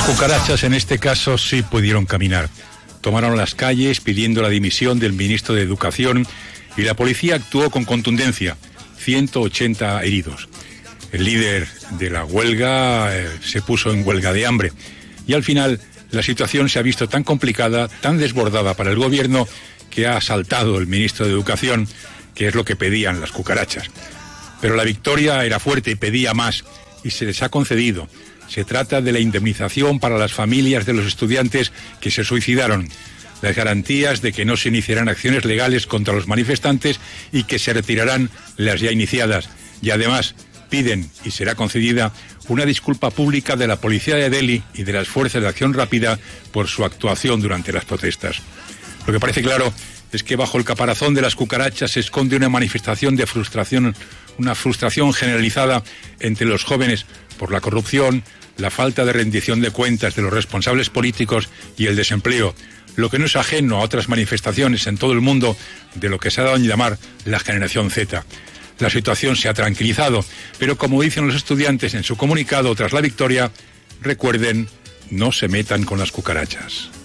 cucarachas en este caso sí pudieron caminar. Tomaron las calles pidiendo la dimisión del ministro de Educación y la policía actuó con contundencia. 180 heridos. El líder de la huelga se puso en huelga de hambre. Y al final la situación se ha visto tan complicada, tan desbordada para el gobierno, que ha asaltado el ministro de Educación, que es lo que pedían las cucarachas. Pero la victoria era fuerte y pedía más, y se les ha concedido. Se trata de la indemnización para las familias de los estudiantes que se suicidaron, las garantías de que no se iniciarán acciones legales contra los manifestantes y que se retirarán las ya iniciadas. Y además piden, y será concedida, una disculpa pública de la policía de Delhi y de las fuerzas de acción rápida por su actuación durante las protestas. Lo que parece claro es que bajo el caparazón de las cucarachas se esconde una manifestación de frustración, una frustración generalizada entre los jóvenes por la corrupción, la falta de rendición de cuentas de los responsables políticos y el desempleo, lo que no es ajeno a otras manifestaciones en todo el mundo de lo que se ha dado a llamar la generación Z. La situación se ha tranquilizado, pero como dicen los estudiantes en su comunicado tras la victoria, recuerden, no se metan con las cucarachas.